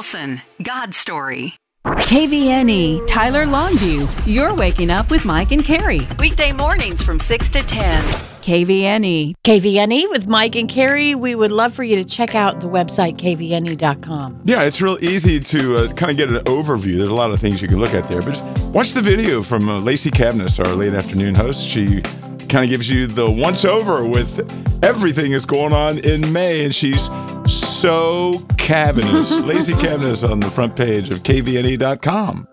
Wilson, God Story. KVNE, Tyler Longview. You're waking up with Mike and Carrie. Weekday mornings from 6 to 10. KVNE. KVNE with Mike and Carrie. We would love for you to check out the website, kvne.com. Yeah, it's real easy to kind of get an overview. There's a lot of things you can look at there. But just watch the video from Lacey Cavness, our late afternoon host. She kind of gives you the once-over with everything that's going on in May, and she's so cavernous. Lacey Cavness on the front page of kvne.com.